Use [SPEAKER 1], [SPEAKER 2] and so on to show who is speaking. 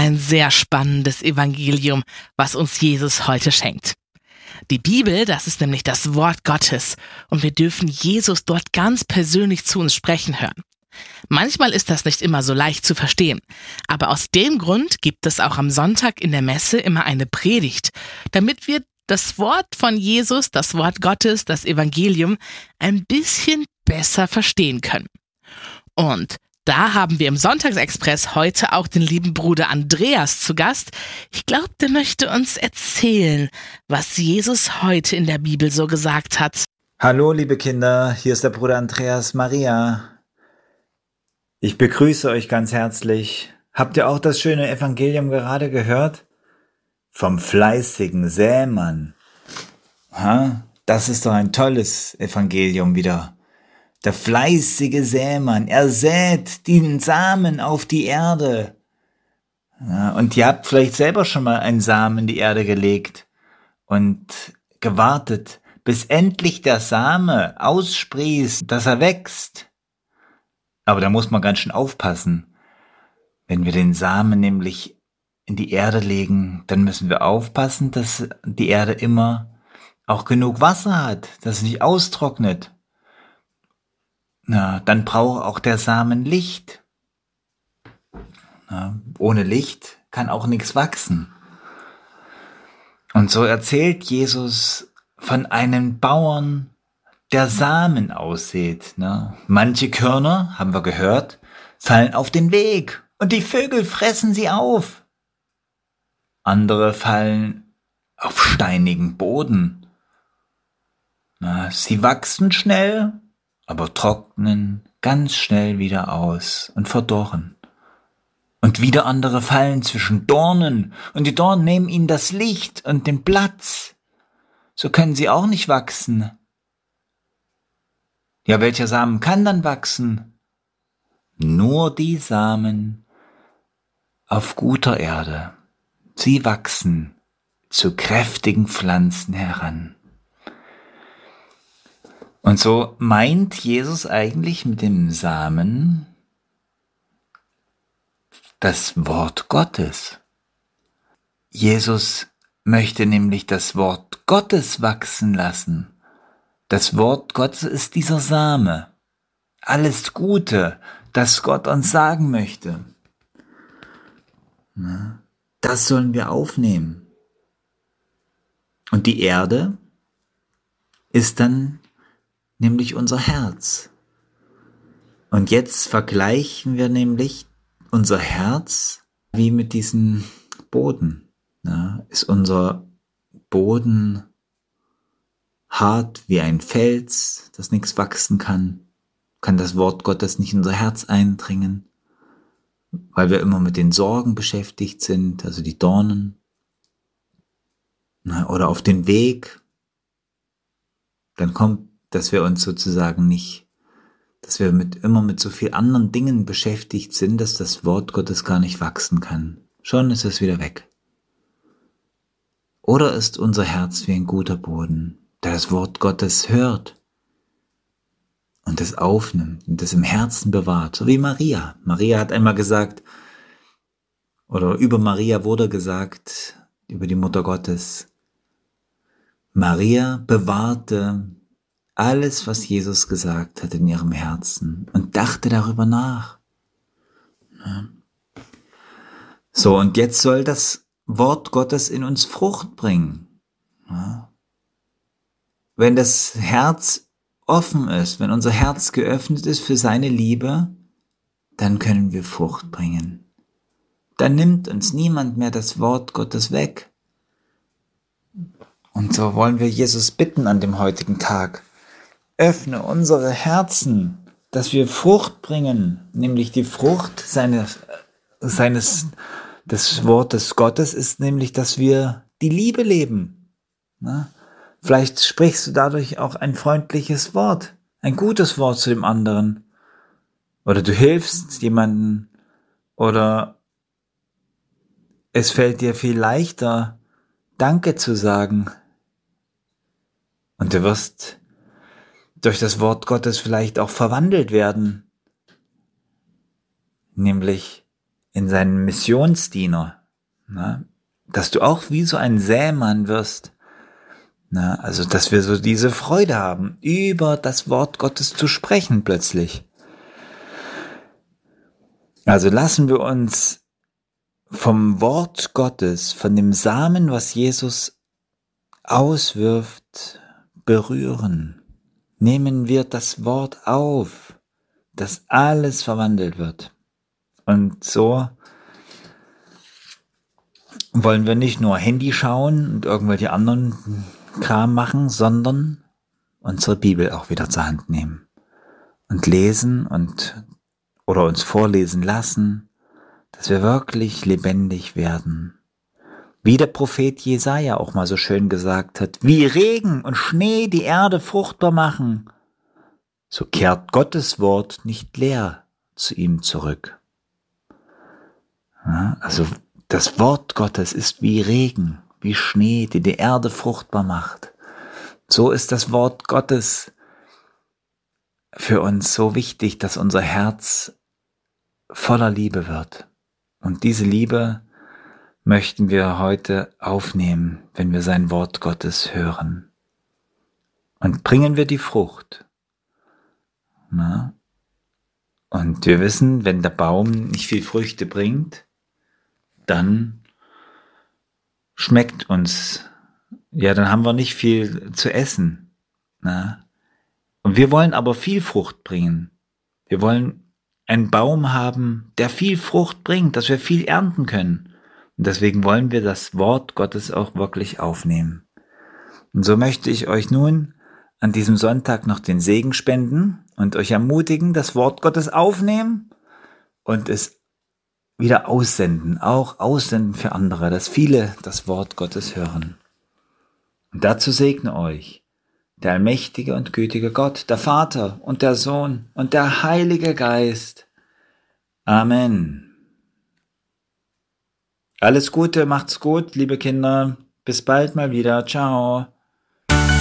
[SPEAKER 1] ein sehr spannendes Evangelium, was uns Jesus heute schenkt. Die Bibel, das ist nämlich das Wort Gottes und wir dürfen Jesus dort ganz persönlich zu uns sprechen hören. Manchmal ist das nicht immer so leicht zu verstehen, aber aus dem Grund gibt es auch am Sonntag in der Messe immer eine Predigt, damit wir das Wort von Jesus, das Wort Gottes, das Evangelium ein bisschen besser verstehen können. Und da haben wir im Sonntagsexpress heute auch den lieben Bruder Andreas zu Gast. Ich glaube, der möchte uns erzählen, was Jesus heute in der Bibel so gesagt hat.
[SPEAKER 2] Hallo liebe Kinder, hier ist der Bruder Andreas Maria. Ich begrüße euch ganz herzlich. Habt ihr auch das schöne Evangelium gerade gehört? Vom fleißigen Sämann. Das ist doch ein tolles Evangelium wieder. Der fleißige Sämann, er sät den Samen auf die Erde. Ja, und ihr habt vielleicht selber schon mal einen Samen in die Erde gelegt und gewartet, bis endlich der Same aussprießt, dass er wächst. Aber da muss man ganz schön aufpassen. Wenn wir den Samen nämlich in die Erde legen, dann müssen wir aufpassen, dass die Erde immer auch genug Wasser hat, dass es nicht austrocknet. Na, dann braucht auch der Samen Licht. Na, ohne Licht kann auch nichts wachsen. Und so erzählt Jesus von einem Bauern, der Samen aussät. Na, manche Körner, haben wir gehört, fallen auf den Weg und die Vögel fressen sie auf. Andere fallen auf steinigen Boden. Na, sie wachsen schnell, aber trocknen ganz schnell wieder aus und verdorren. Und wieder andere fallen zwischen Dornen, und die Dornen nehmen ihnen das Licht und den Platz. So können sie auch nicht wachsen. Ja, welcher Samen kann dann wachsen? Nur die Samen auf guter Erde. Sie wachsen zu kräftigen Pflanzen heran. Und so meint Jesus eigentlich mit dem Samen das Wort Gottes. Jesus möchte nämlich das Wort Gottes wachsen lassen. Das Wort Gottes ist dieser Same. Alles Gute, das Gott uns sagen möchte. Das sollen wir aufnehmen. Und die Erde ist dann nämlich unser Herz. Und jetzt vergleichen wir nämlich unser Herz wie mit diesem Boden. Ja, ist unser Boden hart wie ein Fels, das nichts wachsen kann? Kann das Wort Gottes nicht in unser Herz eindringen? Weil wir immer mit den Sorgen beschäftigt sind, also die Dornen. Oder auf den Weg. Dann kommt, dass wir uns sozusagen nicht, dass wir immer mit so viel anderen Dingen beschäftigt sind, dass das Wort Gottes gar nicht wachsen kann. Schon ist es wieder weg. Oder ist unser Herz wie ein guter Boden, der das Wort Gottes hört und es aufnimmt und es im Herzen bewahrt, so wie Maria. Maria hat einmal gesagt, oder über Maria wurde gesagt, über die Mutter Gottes, Maria bewahrte alles, was Jesus gesagt hat, in ihrem Herzen und dachte darüber nach. So, und jetzt soll das Wort Gottes in uns Frucht bringen. Wenn das Herz offen ist, wenn unser Herz geöffnet ist für seine Liebe, dann können wir Frucht bringen. Dann nimmt uns niemand mehr das Wort Gottes weg. Und so wollen wir Jesus bitten an dem heutigen Tag. Öffne unsere Herzen, dass wir Frucht bringen, nämlich die Frucht des Wortes Gottes ist nämlich, dass wir die Liebe leben. Vielleicht sprichst du dadurch auch ein freundliches Wort, ein gutes Wort zu dem anderen. Oder du hilfst jemandem, oder es fällt dir viel leichter, Danke zu sagen. Und du wirst durch das Wort Gottes vielleicht auch verwandelt werden, nämlich in seinen Missionsdiener, Na, dass du auch wie so ein Sämann wirst. Na, also, dass wir so diese Freude haben, über das Wort Gottes zu sprechen plötzlich. Also lassen wir uns vom Wort Gottes, von dem Samen, was Jesus auswirft, berühren. Nehmen wir das Wort auf, dass alles verwandelt wird. Und so wollen wir nicht nur Handy schauen und irgendwelche anderen Kram machen, sondern unsere Bibel auch wieder zur Hand nehmen und lesen oder uns vorlesen lassen, dass wir wirklich lebendig werden. Wie der Prophet Jesaja auch mal so schön gesagt hat, wie Regen und Schnee die Erde fruchtbar machen, so kehrt Gottes Wort nicht leer zu ihm zurück. Ja, also das Wort Gottes ist wie Regen, wie Schnee, die die Erde fruchtbar macht. So ist das Wort Gottes für uns so wichtig, dass unser Herz voller Liebe wird. Und diese Liebe möchten wir heute aufnehmen, wenn wir sein Wort Gottes hören. Und bringen wir die Frucht. Na? Und wir wissen, wenn der Baum nicht viel Früchte bringt, dann schmeckt uns, ja, dann haben wir nicht viel zu essen. Na? Und wir wollen aber viel Frucht bringen. Wir wollen einen Baum haben, der viel Frucht bringt, dass wir viel ernten können. Und deswegen wollen wir das Wort Gottes auch wirklich aufnehmen. Und so möchte ich euch nun an diesem Sonntag noch den Segen spenden und euch ermutigen, das Wort Gottes aufnehmen und es wieder aussenden, auch aussenden für andere, dass viele das Wort Gottes hören. Und dazu segne euch der allmächtige und gütige Gott, der Vater und der Sohn und der Heilige Geist. Amen. Alles Gute, macht's gut, liebe Kinder. Bis bald mal wieder. Ciao.